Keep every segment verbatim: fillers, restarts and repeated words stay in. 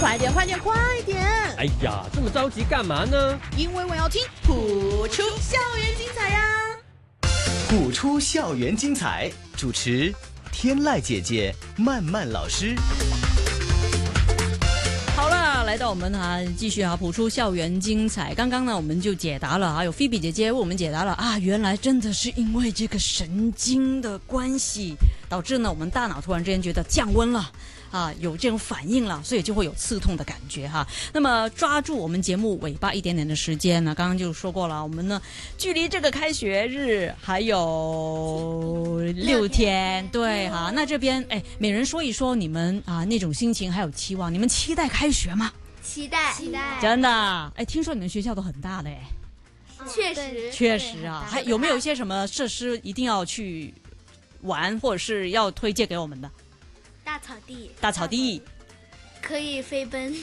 快点，快点，快点！ 哎呀，这么着急干嘛呢？ 因为我要听谱出校园精彩呀、啊！ 谱出校园精彩，主持天籁姐姐、曼曼老师。 好了，来到我们啊，继续啊，谱出校园精彩。刚刚呢，我们就解答了啊，有菲比姐姐为我们解答了啊，原来真的是因为这个神经的关系，导致呢我们大脑突然之间觉得降温了。啊，有这种反应了，所以就会有刺痛的感觉哈。那么抓住我们节目尾巴一点点的时间呢，刚刚就说过了，我们呢距离这个开学日还有六天，对哈。那这边哎，每人说一说你们啊那种心情还有期望，你们期待开学吗？ 期待，期待， 真的哎，听说你们学校都很大的哎， 确实， 确实啊，还有没有一些什么设施一定要去玩，或者是要推荐给我们的？ 大草地， 大草地可以飞奔。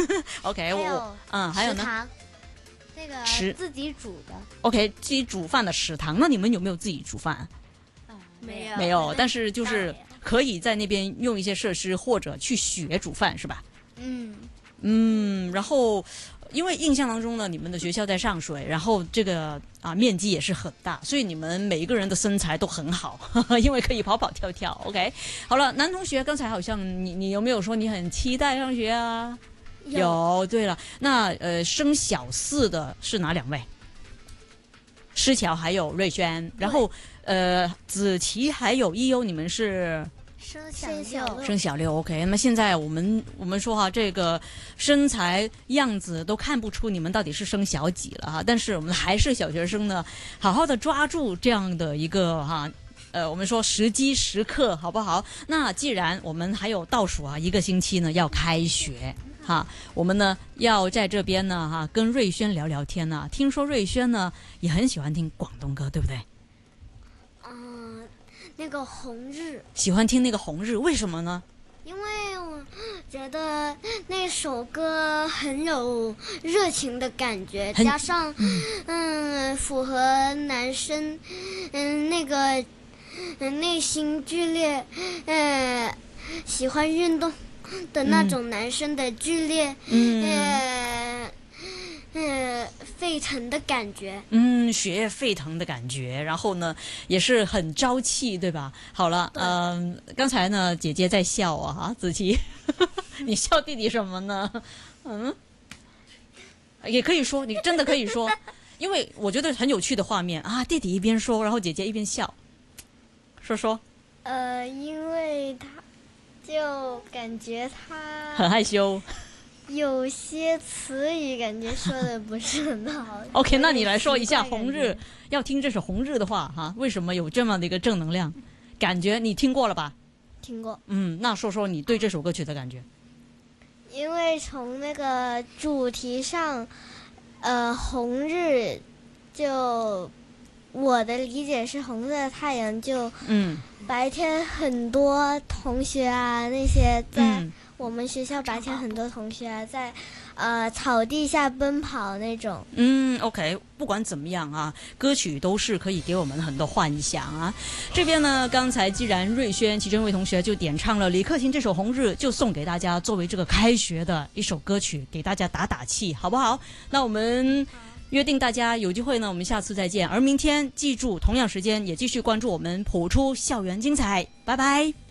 OK， 我嗯，还有呢， 食堂，那个自己煮的。 OK， 自己煮饭的食堂，那你们有没有自己煮饭？ 没有， 没有，但是就是可以在那边用一些设施或者去学煮饭，是吧？ 嗯嗯，然后。因为印象当中呢，你们的学校在上水，然后这个啊面积也是很大，所以你们每一个人的身材都很好，呵呵，因为可以跑跑跳跳。OK， 好了，男同学，刚才好像你你有没有说你很期待上学啊？有。有对了，那呃升小四的是哪两位？诗乔还有瑞轩，然后呃子琪还有一优，你们是？ 升小六， 升小六 ，OK。那么现在我们我们说哈，这个身材样子都看不出你们到底是升小几了哈。但是我们还是小学生呢，好好的抓住这样的一个哈，呃，我们说时机时刻，好不好？那既然我们还有倒数啊一个星期呢要开学哈，我们呢要在这边呢哈跟瑞轩聊聊天呢。听说瑞轩呢也很喜欢听广东歌，对不对？ 嗯。那个红日， 喜欢听那个红日，为什么呢？ 因为我觉得那首歌很有热情的感觉，加上嗯、嗯符合男生嗯那个嗯内心剧烈嗯喜欢运动的那种男生的剧烈嗯。呃嗯，沸腾的感觉，嗯， 血液沸腾的感觉，然后呢，也是很朝气，对吧？好了，嗯、呃，刚才呢，姐姐在笑啊，哈，子琪，你笑弟弟什么呢？嗯，也可以说，你真的可以说，因为我觉得很有趣的画面啊，弟弟一边说，然后姐姐一边笑，说说。 呃，因为他就感觉他很害羞。 有些词语感觉说的不是很好。 OK， 那你来说一下红日，要听这首红日的话哈，为什么有这么的一个正能量感觉？你听过了吧？ 听过。 嗯，那说说你对这首歌曲的感觉。 因为从那个主题上，呃，红日就我的理解是红色的太阳，就嗯，白天很多同学啊那些在。嗯我们学校白天很多同学啊，在呃草地下奔跑那种。 嗯 ，OK， 不管怎么样啊，歌曲都是可以给我们很多幻想啊。这边呢，刚才既然瑞轩其中一位同学就点唱了李克勤这首《红日》，就送给大家作为这个开学的一首歌曲，给大家打打气，好不好？那我们约定大家有机会呢，我们下次再见。而明天记住同样时间也继续关注我们谱出校园精彩，拜拜。